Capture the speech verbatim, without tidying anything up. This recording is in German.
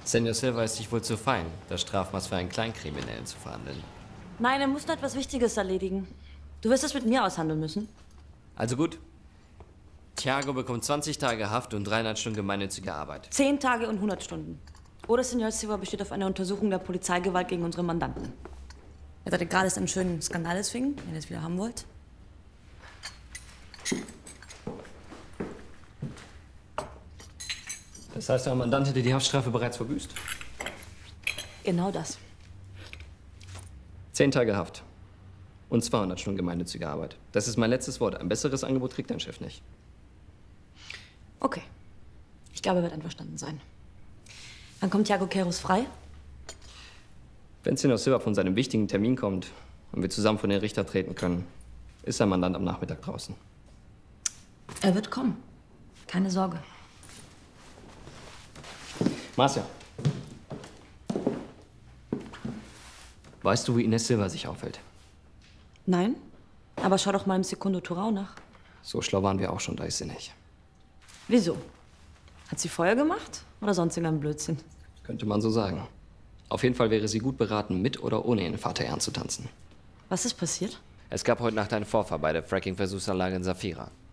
Senor Silva ist sich wohl zu fein, das Strafmaß für einen Kleinkriminellen zu verhandeln. Nein, er muss noch etwas Wichtiges erledigen. Du wirst es mit mir aushandeln müssen. Also gut. Thiago bekommt zwanzig Tage Haft und dreieinhalb Stunden gemeinnützige Arbeit. Zehn Tage und hundert Stunden. Oder Senor Silva besteht auf einer Untersuchung der Polizeigewalt gegen unsere Mandanten. Ihr hattet gerade einen schönen Skandal deswegen, wenn ihr es wieder haben wollt. Das heißt, euer Mandant hätte die Haftstrafe bereits verbüßt? Genau das. Zehn Tage Haft. Und zweihundert Stunden gemeinnützige Arbeit. Das ist mein letztes Wort. Ein besseres Angebot kriegt dein Chef nicht. Okay. Ich glaube, er wird einverstanden sein. Wann kommt Thiago Queiroz frei? Wenn Senor Silva von seinem wichtigen Termin kommt und wir zusammen vor den Richter treten können, ist sein Mandant am Nachmittag draußen. Er wird kommen. Keine Sorge. Marcia. Weißt du, wie Ines Silva sich aufhält? Nein? Aber schau doch mal im Secundo Turau nach. So schlau waren wir auch schon, da ist sie nicht. Wieso? Hat sie Feuer gemacht? Oder sonst irgendein Blödsinn? Könnte man so sagen. Auf jeden Fall wäre sie gut beraten, mit oder ohne ihren Vater Herrn zu tanzen. Was ist passiert? Es gab heute Nacht einen Vorfall bei der Fracking-Versuchsanlage in Safira.